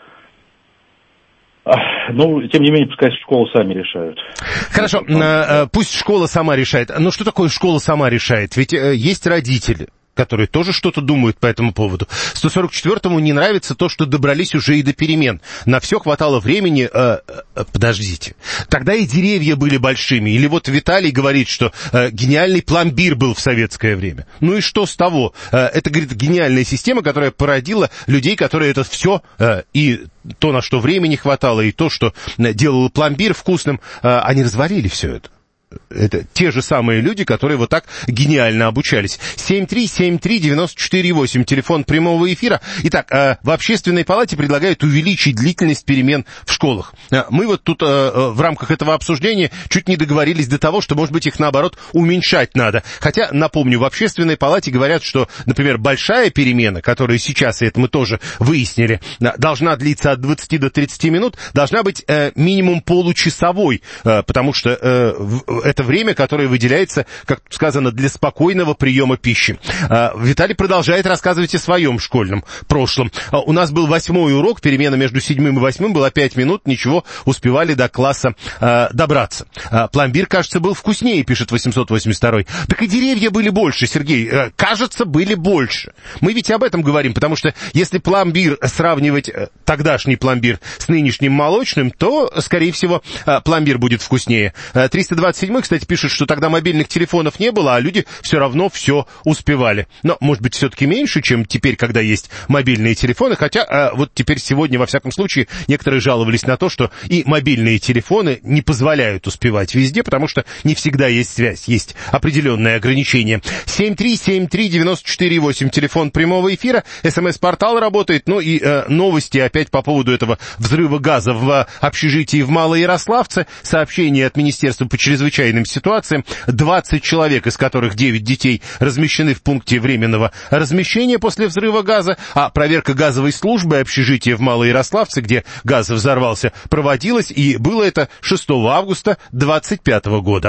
Ну, тем не менее, пускай школы сами решают. Хорошо, пусть школа сама решает. Но что такое школа сама решает? Ведь есть родители, которые тоже что-то думают по этому поводу. сто сорок четвёртому не нравится то, что добрались уже и до перемен. На все хватало времени. Э, э, подождите. Тогда и деревья были большими. Или вот Виталий говорит, что э, гениальный пломбир был в советское время. Ну и что с того? Э, это, говорит, гениальная система, которая породила людей, которые это все э, и то, на что времени хватало, и то, что делало пломбир вкусным, э, они развалили все это. Это те же самые люди, которые вот так гениально обучались. семь три семь три девять четыре восемь, телефон прямого эфира. Итак, в Общественной палате предлагают увеличить длительность перемен в школах. Мы вот тут в рамках этого обсуждения чуть не договорились до того, что, может быть, их, наоборот, уменьшать надо. Хотя, напомню, в Общественной палате говорят, что, например, большая перемена, которая сейчас, и это мы тоже выяснили, должна длиться от двадцати до тридцати минут, должна быть минимум получасовой, потому что это время, которое выделяется, как сказано, для спокойного приема пищи. Виталий продолжает рассказывать о своем школьном прошлом. У нас был восьмой урок, перемена между седьмым и восьмым была пять минут, ничего, успевали до класса добраться. Пломбир, кажется, был вкуснее, пишет восемьсот восемьдесят второй. Так и деревья были больше, Сергей. Кажется, были больше. Мы ведь об этом говорим, потому что если пломбир сравнивать, тогдашний пломбир, с нынешним молочным, то, скорее всего, пломбир будет вкуснее. триста двадцать седьмой, кстати, пишет, что тогда мобильных телефонов не было, а люди все равно все успевали. Но, может быть, все-таки меньше, чем теперь, когда есть мобильные телефоны. Хотя, а, вот теперь сегодня, во всяком случае, некоторые жаловались на то, что и мобильные телефоны не позволяют успевать везде, потому что не всегда есть связь, есть определенные ограничения. семь три семь три девять четыре восемь, телефон прямого эфира, СМС-портал работает, ну и э, новости опять по поводу этого взрыва газа в общежитии в Малоярославце. Сообщение от Министерства по чрезвычайным ситуациям. двадцать человек, из которых девять детей, размещены в пункте временного размещения после взрыва газа, а проверка газовой службы общежития в Малоярославце, где газ взорвался, проводилась, и было это шестого августа двадцать пятого года.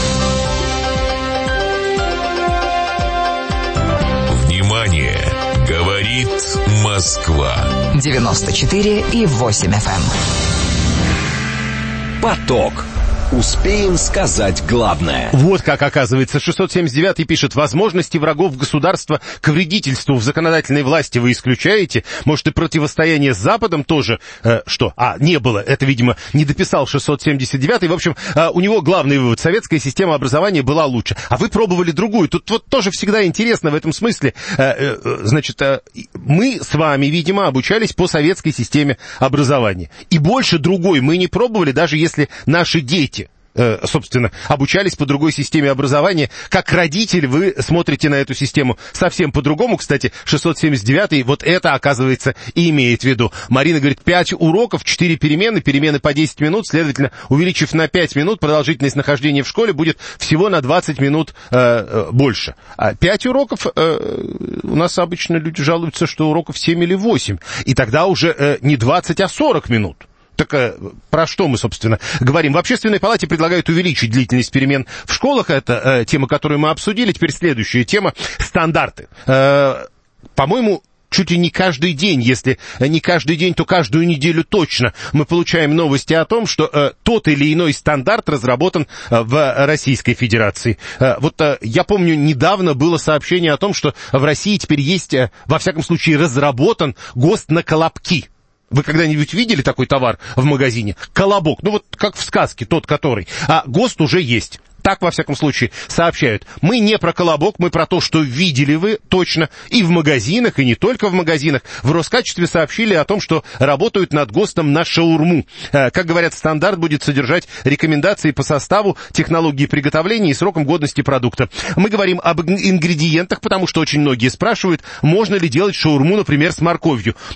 Внимание! Говорит Москва. девяносто четыре и восемь эф эм. Поток. Успеем сказать главное. Вот как оказывается. шестьсот семьдесят девятый пишет: возможности врагов государства к вредительству в законодательной власти вы исключаете? Может, и противостояние с Западом тоже? Э, что? А, не было. Это, видимо, не дописал шестьсот семьдесят девятый. В общем, э, у него главный вывод: советская система образования была лучше. А вы пробовали другую. Тут вот тоже всегда интересно в этом смысле. Э, э, значит, э, мы с вами, видимо, обучались по советской системе образования. И больше другой мы не пробовали, даже если наши дети, собственно, обучались по другой системе образования. Как родитель вы смотрите на эту систему совсем по-другому. Кстати, шестьсот семьдесят девятый вот это, оказывается, и имеет в виду. Марина говорит: пять уроков, четыре перемены, перемены по десять минут, следовательно, увеличив на пять минут, продолжительность нахождения в школе будет всего на двадцать минут э, больше. А пять уроков, э, у нас обычно люди жалуются, что уроков семь или восемь. И тогда уже э, не двадцать, а сорок минут. Так э, про что мы, собственно, говорим? В Общественной палате предлагают увеличить длительность перемен в школах. Это э, тема, которую мы обсудили. Теперь следующая тема — стандарты. Э, по-моему, чуть ли не каждый день, если не каждый день, то каждую неделю точно мы получаем новости о том, что э, тот или иной стандарт разработан э, в Российской Федерации. Э, вот э, я помню, недавно было сообщение о том, что в России теперь есть, э, во всяком случае, разработан ГОСТ на колобки. Вы когда-нибудь видели такой товар в магазине? Колобок. Ну вот как в сказке, тот который. А ГОСТ уже есть. Так, во всяком случае, сообщают. Мы не про колобок, мы про то, что видели вы точно и в магазинах, и не только в магазинах. В Роскачестве сообщили о том, что работают над ГОСТом на шаурму. Как говорят, стандарт будет содержать рекомендации по составу, технологии приготовления и срокам годности продукта. Мы говорим об ингредиентах, потому что очень многие спрашивают, можно ли делать шаурму, например, с морковью.